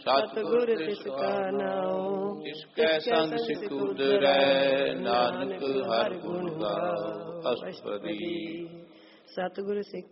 ਸਤਿਗੁਰ ਤਿਸ ਕਾ ਨਾਉ। ਜਿਸਕੈ ਸੰਗ ਸਿਖ ਉਦਰੈ ਨਾਨਕ ਹਰਿ ਗੁਣ ਗਾਓ। ਅਸਪਦੀ। ਸਤਿਗੁਰ ਸਿੱਖ